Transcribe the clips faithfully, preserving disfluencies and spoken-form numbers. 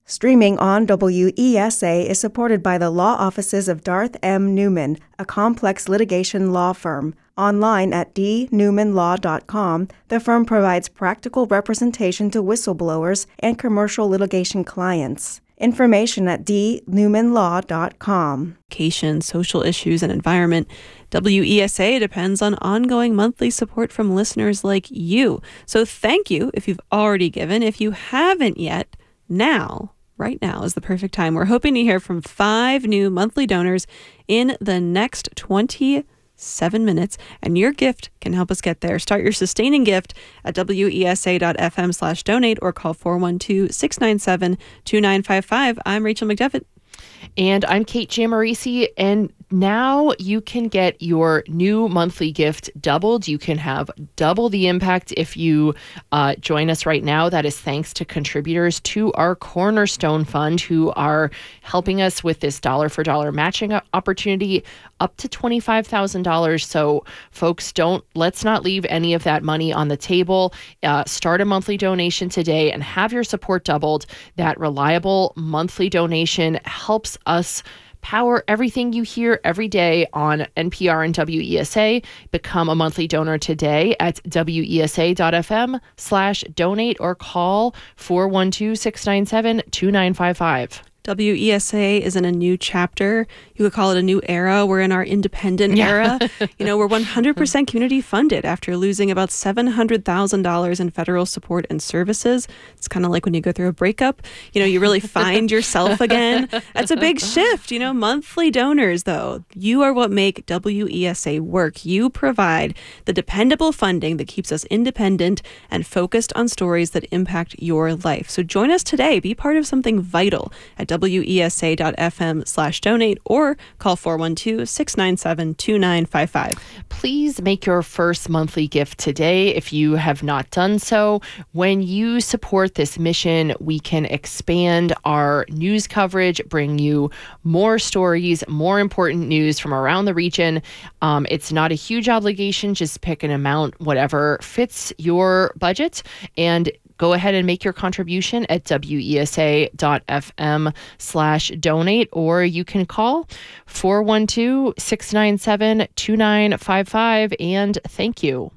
Streaming on W E S A is supported by the law offices of Darth M. Newman, a complex litigation law firm. Online at d newman law dot com, the firm provides practical representation to whistleblowers and commercial litigation clients. Information at d newman law dot com. Education, social issues, and environment. W E S A depends on ongoing monthly support from listeners like you. So thank you if you've already given. If you haven't yet, now right now is the perfect time. We're hoping to hear from five new monthly donors in the next twenty-seven minutes, and your gift can help us get there. Start your sustaining gift at W E S A dot F M slash donate or call four one two, six nine seven, two nine five five. I'm Rachel McDevitt. And I'm Kate Giammarisi, and now you can get your new monthly gift doubled. You can have double the impact if you uh, join us right now. That is thanks to contributors to our Cornerstone Fund who are helping us with this dollar for dollar matching opportunity up to twenty-five thousand dollars. So folks, don't let's not leave any of that money on the table. Uh, start a monthly donation today and have your support doubled. That reliable monthly donation helps us power everything you hear every day on N P R and W E S A. Become a monthly donor today at W E S A dot F M slash donate or call four one two, six nine seven, two nine five five. W E S A is in a new chapter. You could call it a new era. We're in our independent Yeah. era. You know, we're one hundred percent community funded after losing about seven hundred thousand dollars in federal support and services. It's kind of like when you go through a breakup, you know, you really find yourself again. That's a big shift. You know, monthly donors, though, you are what make W E S A work. You provide the dependable funding that keeps us independent and focused on stories that impact your life. So join us today. Be part of something vital at W E S A dot F M slash donate or call four one two, six nine seven, two nine five five. Please make your first monthly gift today if you have not done so. When you support this mission, we can expand our news coverage, bring you more stories, more important news from around the region. Um, it's not a huge obligation. Just pick an amount, whatever fits your budget, and go ahead and make your contribution at W E S A dot F M slash donate, or you can call four one two, six nine seven, two nine five five, and thank you.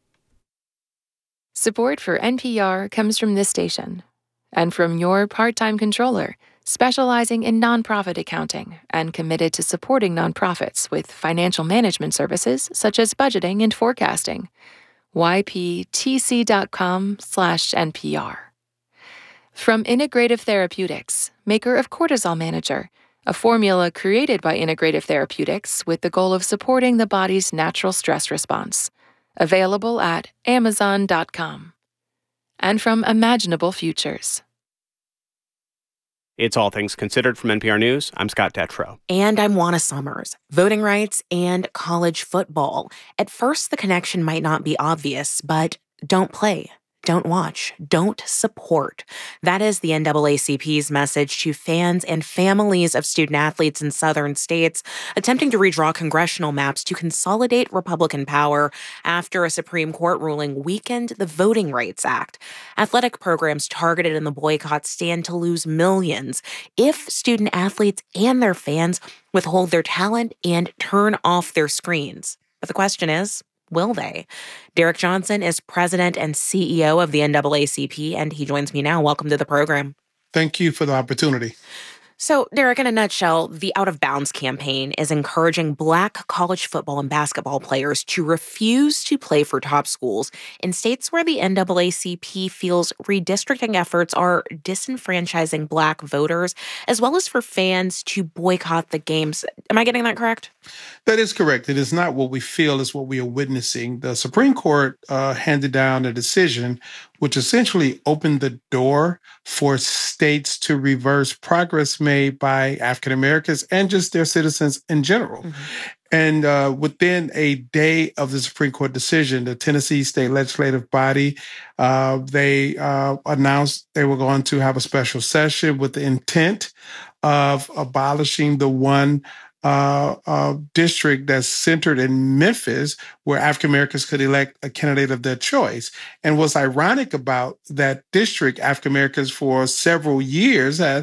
Support for N P R comes from this station and from your part-time controller, specializing in nonprofit accounting and committed to supporting nonprofits with financial management services such as budgeting and forecasting. Y P T C dot com slash N P R. From Integrative Therapeutics, maker of Cortisol Manager, a formula created by Integrative Therapeutics with the goal of supporting the body's natural stress response. Available at amazon dot com. And from Imaginable Futures. It's All Things Considered from N P R News. I'm Scott Detrow. And I'm Juana Summers. Voting rights and college football. At first, the connection might not be obvious, but don't play. Don't watch. Don't support. That is the N double A C P's message to fans and families of student athletes in southern states attempting to redraw congressional maps to consolidate Republican power after a Supreme Court ruling weakened the Voting Rights Act. Athletic programs targeted in the boycott stand to lose millions if student athletes and their fans withhold their talent and turn off their screens. But the question is, will they? Derek Johnson is president and C E O of the N double A C P, and he joins me now. Welcome to the program. Thank you for the opportunity. So, Derek, in a nutshell, the Out of Bounds campaign is encouraging Black college football and basketball players to refuse to play for top schools in states where the N double A C P feels redistricting efforts are disenfranchising Black voters, as well as for fans to boycott the games. Am I getting that correct? That is correct. It is not what we feel, it's what we are witnessing. The Supreme Court uh, handed down a decision which essentially opened the door for states to reverse progress made by African Americans and just their citizens in general. Mm-hmm. And uh, within a day of the Supreme Court decision, the Tennessee State Legislative Body, uh, they uh, announced they were going to have a special session with the intent of abolishing the one Uh, uh, district that's centered in Memphis, where African Americans could elect a candidate of their choice. And what's ironic about that district, African Americans for several years have